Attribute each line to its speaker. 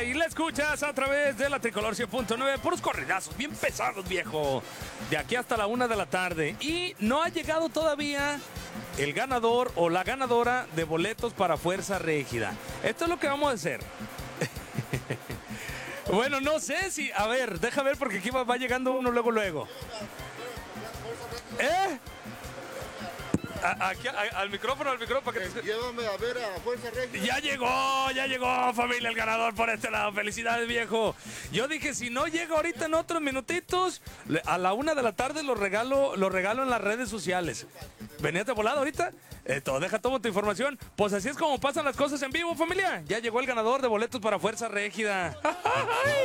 Speaker 1: Rígida y la escuchas a través de la Tricolor 100.9. Puros corridazos, bien pesados, viejo. De aquí hasta la 1 de la tarde. Y no ha llegado todavía el ganador o la ganadora de boletos para Fuerza Rígida. Esto es lo que vamos a hacer. Bueno, no sé si... A ver, deja ver porque aquí va llegando uno luego. ¿Eh? Aquí, al micrófono para que te...
Speaker 2: Llévame a ver a Fuerza Rígida.
Speaker 1: Ya llegó, familia, el ganador por este lado. Felicidades, viejo. Yo dije, si no llega ahorita en otros minutitos, a la 1 de la tarde lo regalo en las redes sociales. ¿Venías volado ahorita? Deja toda tu información. Pues así es como pasan las cosas en vivo, familia. Ya llegó el ganador de boletos para Fuerza Rígida.